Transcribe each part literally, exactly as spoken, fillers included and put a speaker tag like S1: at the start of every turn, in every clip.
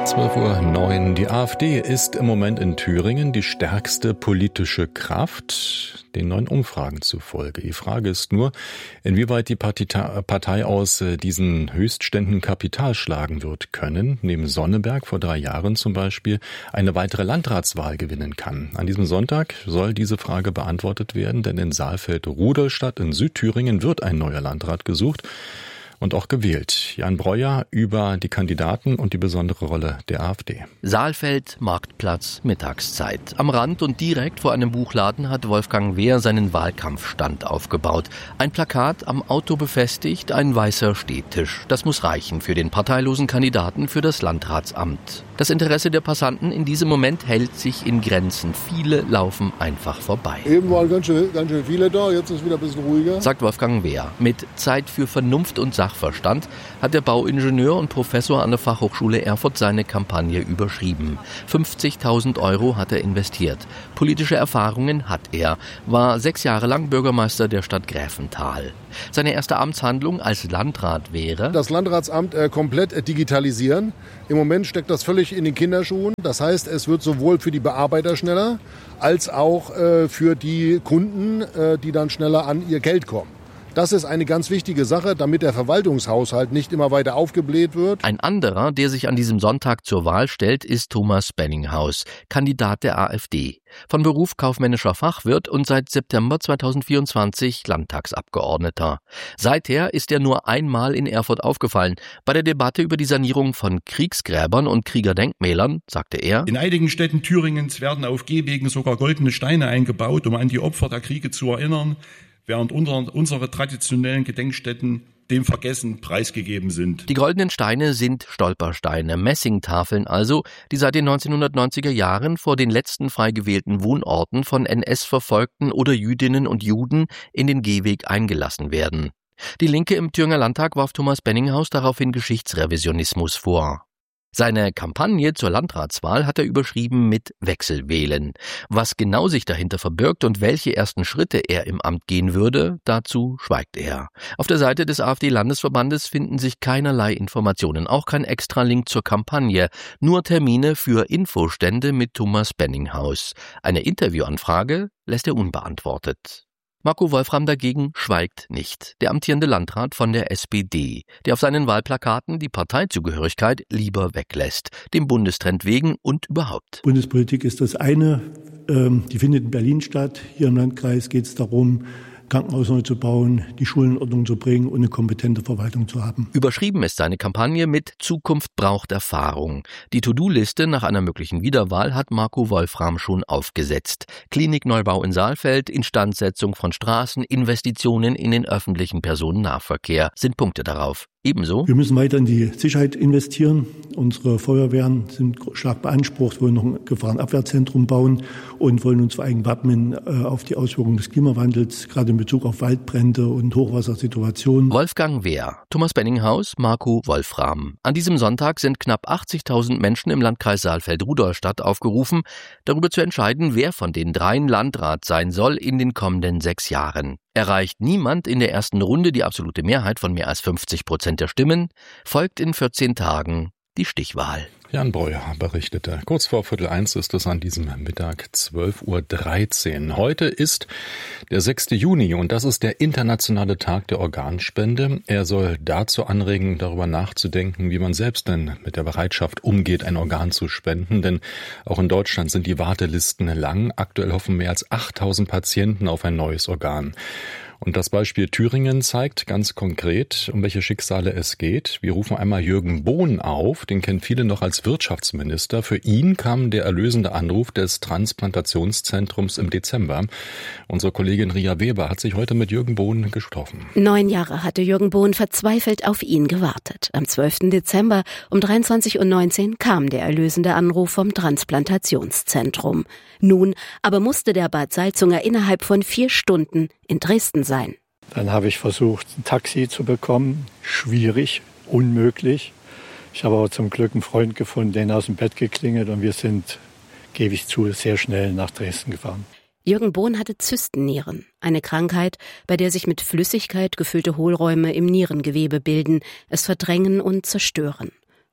S1: zwölf Uhr neun. Die AfD ist im Moment in Thüringen die stärkste politische Kraft, den neuen Umfragen zufolge. Die Frage ist nur, inwieweit die Partei aus diesen Höchstständen Kapital schlagen wird können, neben Sonneberg vor drei Jahren zum Beispiel eine weitere Landratswahl gewinnen kann. An diesem Sonntag soll diese Frage beantwortet werden, denn in Saalfeld-Rudolstadt in Südthüringen wird ein neuer Landrat gesucht und auch gewählt. Jan Breuer über die Kandidaten und die besondere Rolle der AfD.
S2: Saalfeld, Marktplatz, Mittagszeit. Am Rand und direkt vor einem Buchladen hat Wolfgang Wehr seinen Wahlkampfstand aufgebaut. Ein Plakat am Auto befestigt, ein weißer Stehtisch. Das muss reichen für den parteilosen Kandidaten für das Landratsamt. Das Interesse der Passanten in diesem Moment hält sich in Grenzen. Viele laufen einfach vorbei.
S3: Eben waren ganz schön, ganz schön viele da, jetzt ist wieder ein bisschen ruhiger.
S2: Sagt Wolfgang Wehr. Mit Zeit für Vernunft und Sachverstand hat der Bauingenieur und Professor an der Fachhochschule Erfurt seine Kampagne überschrieben. fünfzigtausend Euro hat er investiert. Politische Erfahrungen hat er, war sechs Jahre lang Bürgermeister der Stadt Gräfenthal. Seine erste Amtshandlung als Landrat wäre:
S3: das Landratsamt äh, komplett äh, digitalisieren. Im Moment steckt das völlig in den Kinderschuhen. Das heißt, es wird sowohl für die Bearbeiter schneller, als auch äh, für die Kunden, äh, die dann schneller an ihr Geld kommen. Das ist eine ganz wichtige Sache, damit der Verwaltungshaushalt nicht immer weiter aufgebläht wird.
S2: Ein anderer, der sich an diesem Sonntag zur Wahl stellt, ist Thomas Benninghaus, Kandidat der AfD. Von Beruf kaufmännischer Fachwirt und seit September zweitausendvierundzwanzig Landtagsabgeordneter. Seither ist er nur einmal in Erfurt aufgefallen. Bei der Debatte über die Sanierung von Kriegsgräbern und Kriegerdenkmälern sagte er:
S4: In einigen Städten Thüringens werden auf Gehwegen sogar goldene Steine eingebaut, um an die Opfer der Kriege zu erinnern, während unsere traditionellen Gedenkstätten dem Vergessen preisgegeben sind.
S2: Die goldenen Steine sind Stolpersteine, Messingtafeln also, die seit den neunzehnhundertneunziger Jahren vor den letzten frei gewählten Wohnorten von N S-Verfolgten oder Jüdinnen und Juden in den Gehweg eingelassen werden. Die Linke im Thüringer Landtag warf Thomas Benninghaus daraufhin Geschichtsrevisionismus vor. Seine Kampagne zur Landratswahl hat er überschrieben mit Wechselwählen. Was genau sich dahinter verbirgt und welche ersten Schritte er im Amt gehen würde, dazu schweigt er. Auf der Seite des AfD-Landesverbandes finden sich keinerlei Informationen, auch kein Extralink zur Kampagne, nur Termine für Infostände mit Thomas Benninghaus. Eine Interviewanfrage lässt er unbeantwortet. Marco Wolfram dagegen schweigt nicht, der amtierende Landrat von der S P D, der auf seinen Wahlplakaten die Parteizugehörigkeit lieber weglässt, dem Bundestrend wegen und überhaupt.
S5: Bundespolitik ist das eine, die findet in Berlin statt. Hier im Landkreis geht es darum, Krankenhaus neu zu bauen, die Schulen in Ordnung zu bringen und eine kompetente Verwaltung zu haben.
S2: Überschrieben ist seine Kampagne mit Zukunft braucht Erfahrung. Die To-Do-Liste nach einer möglichen Wiederwahl hat Marco Wolfram schon aufgesetzt. Klinikneubau in Saalfeld, Instandsetzung von Straßen, Investitionen in den öffentlichen Personennahverkehr sind Punkte darauf. Ebenso:
S5: wir müssen weiter in die Sicherheit investieren. Unsere Feuerwehren sind stark beansprucht, wollen noch ein Gefahrenabwehrzentrum bauen und wollen uns vor allem wappnen auf die Auswirkungen des Klimawandels, gerade in Bezug auf Waldbrände und Hochwassersituationen.
S2: Wolfgang Wehr, Thomas Benninghaus, Marco Wolfram. An diesem Sonntag sind knapp achtzigtausend Menschen im Landkreis Saalfeld-Rudolstadt aufgerufen, darüber zu entscheiden, wer von den dreien Landrat sein soll in den kommenden sechs Jahren. Erreicht niemand in der ersten Runde die absolute Mehrheit von mehr als fünfzig Prozent der Stimmen, folgt in vierzehn Tagen die Stichwahl.
S1: Jan Breuer berichtete. Kurz vor Viertel eins ist es an diesem Mittag zwölf Uhr dreizehn. Heute ist der sechste Juni und das ist der internationale Tag der Organspende. Er soll dazu anregen, darüber nachzudenken, wie man selbst denn mit der Bereitschaft umgeht, ein Organ zu spenden. Denn auch in Deutschland sind die Wartelisten lang. Aktuell hoffen mehr als achttausend Patienten auf ein neues Organ. Und das Beispiel Thüringen zeigt ganz konkret, um welche Schicksale es geht. Wir rufen einmal Jürgen Bohn auf, den kennen viele noch als Wirtschaftsminister. Für ihn kam der erlösende Anruf des Transplantationszentrums im Dezember. Unsere Kollegin Ria Weber hat sich heute mit Jürgen Bohn getroffen.
S6: Neun Jahre hatte Jürgen Bohn verzweifelt auf ihn gewartet. Am zwölften Dezember um dreiundzwanzig Uhr neunzehn kam der erlösende Anruf vom Transplantationszentrum. Nun aber musste der Bad Salzunger innerhalb von vier Stunden in Dresden sein.
S7: Dann habe ich versucht, ein Taxi zu bekommen. Schwierig, unmöglich. Ich habe aber zum Glück einen Freund gefunden, den aus dem Bett geklingelt und wir sind, gebe ich zu, sehr schnell nach Dresden gefahren.
S6: Jürgen Bohn hatte Zystennieren, eine Krankheit, bei der sich mit Flüssigkeit gefüllte Hohlräume im Nierengewebe bilden, es verdrängen und zerstören.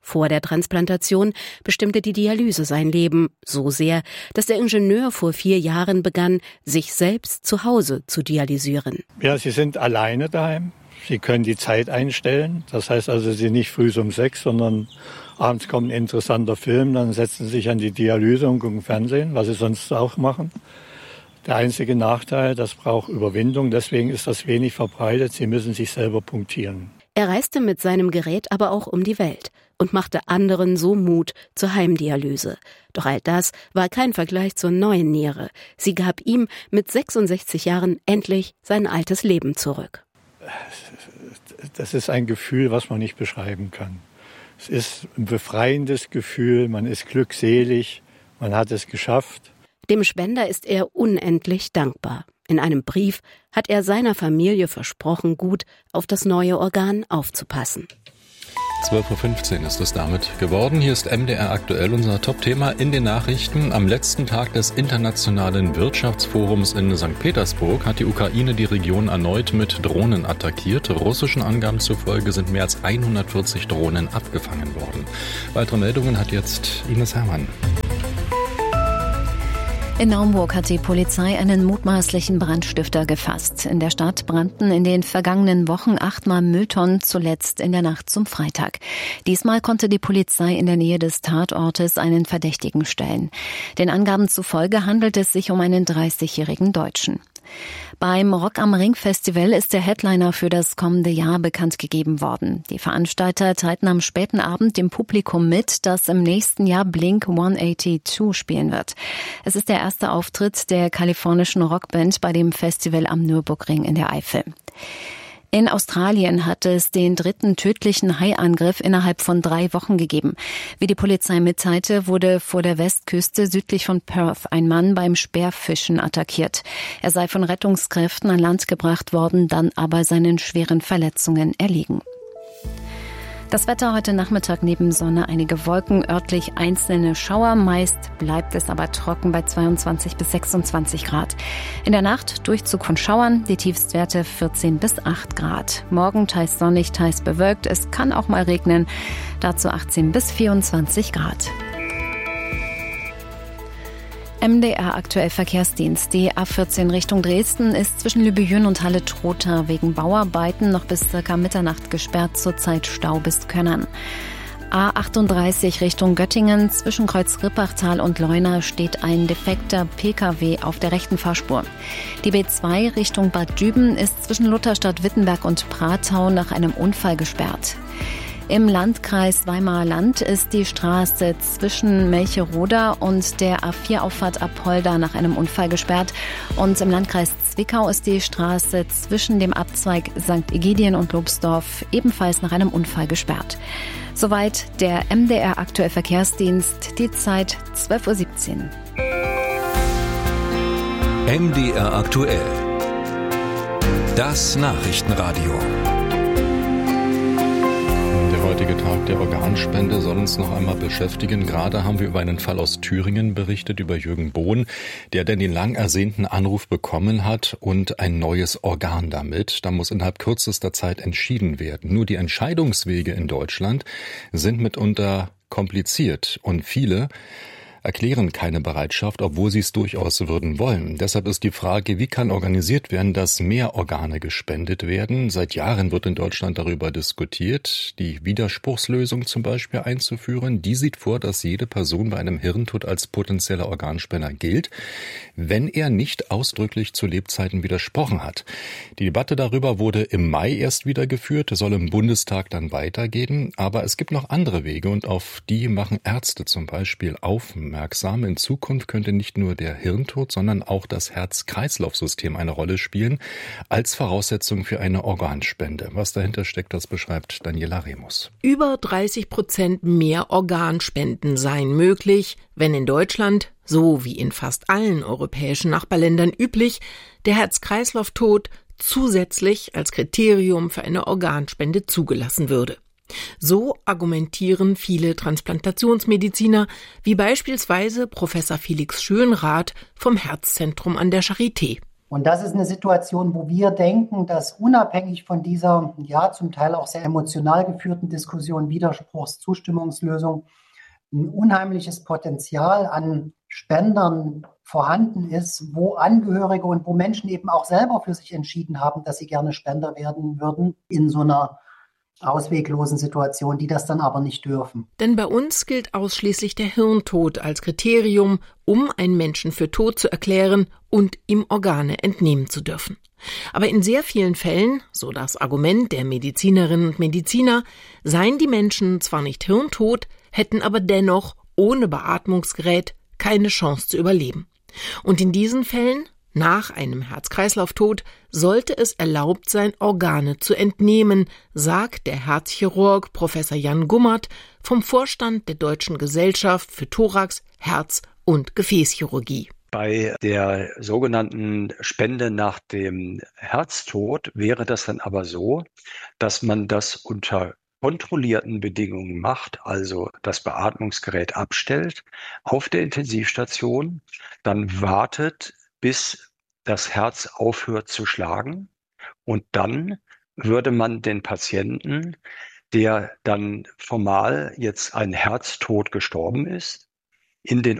S6: Vor der Transplantation bestimmte die Dialyse sein Leben so sehr, dass der Ingenieur vor vier Jahren begann, sich selbst zu Hause zu dialysieren.
S7: Ja, Sie sind alleine daheim. Sie können die Zeit einstellen. Das heißt also, Sie sind nicht früh um sechs, sondern abends kommt ein interessanter Film, dann setzen Sie sich an die Dialyse und gucken Fernsehen, was Sie sonst auch machen. Der einzige Nachteil, das braucht Überwindung, deswegen ist das wenig verbreitet. Sie müssen sich selber punktieren.
S6: Er reiste mit seinem Gerät aber auch um die Welt und machte anderen so Mut zur Heimdialyse. Doch all das war kein Vergleich zur neuen Niere. Sie gab ihm mit sechsundsechzig Jahren endlich sein altes Leben zurück.
S7: Das ist ein Gefühl, was man nicht beschreiben kann. Es ist ein befreiendes Gefühl, man ist glückselig, man hat es geschafft.
S6: Dem Spender ist er unendlich dankbar. In einem Brief hat er seiner Familie versprochen, gut auf das neue Organ aufzupassen.
S1: zwölf Uhr fünfzehn ist es damit geworden. Hier ist M D R aktuell, unser Top-Thema in den Nachrichten. Am letzten Tag des Internationalen Wirtschaftsforums in Sankt Petersburg hat die Ukraine die Region erneut mit Drohnen attackiert. Russischen Angaben zufolge sind mehr als hundertvierzig Drohnen abgefangen worden. Weitere Meldungen hat jetzt Ines Herrmann.
S8: In Naumburg hat die Polizei einen mutmaßlichen Brandstifter gefasst. In der Stadt brannten in den vergangenen Wochen achtmal Mülltonnen, zuletzt in der Nacht zum Freitag. Diesmal konnte die Polizei in der Nähe des Tatortes einen Verdächtigen stellen. Den Angaben zufolge handelt es sich um einen dreißigjährigen Deutschen. Beim Rock am Ring Festival ist der Headliner für das kommende Jahr bekannt gegeben worden. Die Veranstalter teilten am späten Abend dem Publikum mit, dass im nächsten Jahr Blink hundertzweiundachtzig spielen wird. Es ist der erste Auftritt der kalifornischen Rockband bei dem Festival am Nürburgring in der Eifel. In Australien hat es den dritten tödlichen Haiangriff innerhalb von drei Wochen gegeben. Wie die Polizei mitteilte, wurde vor der Westküste südlich von Perth ein Mann beim Speerfischen attackiert. Er sei von Rettungskräften an Land gebracht worden, dann aber seinen schweren Verletzungen erliegen. Das Wetter heute Nachmittag neben Sonne, einige Wolken, örtlich einzelne Schauer. Meist bleibt es aber trocken bei zweiundzwanzig bis sechsundzwanzig Grad. In der Nacht Durchzug von Schauern, die Tiefstwerte vierzehn bis acht Grad. Morgen teils sonnig, teils bewölkt. Es kann auch mal regnen. Dazu achtzehn bis vierundzwanzig Grad. M D R aktuell Verkehrsdienst. Die A vierzehn Richtung Dresden ist zwischen Lübejün und Halle-Trotha wegen Bauarbeiten noch bis circa Mitternacht gesperrt, zurzeit Stau bis Könnern. A achtunddreißig Richtung Göttingen zwischen Kreuz-Rippachtal und Leuna steht ein defekter P K W auf der rechten Fahrspur. Die B zwei Richtung Bad Düben ist zwischen Lutherstadt-Wittenberg und Pratau nach einem Unfall gesperrt. Im Landkreis Weimarer Land ist die Straße zwischen Melcheroda und der A vier Auffahrt Apolda nach einem Unfall gesperrt. Und im Landkreis Zwickau ist die Straße zwischen dem Abzweig Sankt Egidien und Lobsdorf ebenfalls nach einem Unfall gesperrt. Soweit der M D R aktuell Verkehrsdienst, die Zeit zwölf Uhr siebzehn.
S9: M D R aktuell. Das Nachrichtenradio.
S1: Der heutige Tag der Organspende soll uns noch einmal beschäftigen. Gerade haben wir über einen Fall aus Thüringen berichtet, über Jürgen Bohn, der denn den lang ersehnten Anruf bekommen hat und ein neues Organ damit. Da muss innerhalb kürzester Zeit entschieden werden. Nur die Entscheidungswege in Deutschland sind mitunter kompliziert und viele erklären keine Bereitschaft, obwohl sie es durchaus würden wollen. Deshalb ist die Frage, wie kann organisiert werden, dass mehr Organe gespendet werden? Seit Jahren wird in Deutschland darüber diskutiert, die Widerspruchslösung zum Beispiel einzuführen. Die sieht vor, dass jede Person bei einem Hirntod als potenzieller Organspender gilt, wenn er nicht ausdrücklich zu Lebzeiten widersprochen hat. Die Debatte darüber wurde im Mai erst wieder geführt, soll im Bundestag dann weitergehen. Aber es gibt noch andere Wege und auf die machen Ärzte zum Beispiel aufmerksam. In Zukunft könnte nicht nur der Hirntod, sondern auch das Herz-Kreislauf-System eine Rolle spielen, als Voraussetzung für eine Organspende. Was dahinter steckt, das beschreibt Daniela Remus.
S10: Über dreißig Prozent mehr Organspenden seien möglich, wenn in Deutschland, so wie in fast allen europäischen Nachbarländern üblich, der Herz-Kreislauf-Tod zusätzlich als Kriterium für eine Organspende zugelassen würde. So argumentieren viele Transplantationsmediziner, wie beispielsweise Professor Felix Schönrath vom Herzzentrum an der Charité.
S11: Und das ist eine Situation, wo wir denken, dass unabhängig von dieser, ja, zum Teil auch sehr emotional geführten Diskussion, Widerspruchs-, Zustimmungslösung, ein unheimliches Potenzial an Spendern vorhanden ist, wo Angehörige und wo Menschen eben auch selber für sich entschieden haben, dass sie gerne Spender werden würden in so einer ausweglosen Situation, die das dann aber nicht dürfen.
S10: Denn bei uns gilt ausschließlich der Hirntod als Kriterium, um einen Menschen für tot zu erklären und ihm Organe entnehmen zu dürfen. Aber in sehr vielen Fällen, so das Argument der Medizinerinnen und Mediziner, seien die Menschen zwar nicht hirntot, hätten aber dennoch ohne Beatmungsgerät keine Chance zu überleben. Und in diesen Fällen, nach einem Herz-Kreislauf-Tod, sollte es erlaubt sein, Organe zu entnehmen, sagt der Herzchirurg Professor Jan Gummert vom Vorstand der Deutschen Gesellschaft für Thorax-, Herz- und Gefäßchirurgie.
S12: Bei der sogenannten Spende nach dem Herztod wäre das dann aber so, dass man das unter kontrollierten Bedingungen macht, also das Beatmungsgerät abstellt auf der Intensivstation, dann wartet, bis das Herz aufhört zu schlagen, und dann würde man den Patienten, der dann formal jetzt ein Herztod gestorben ist, in den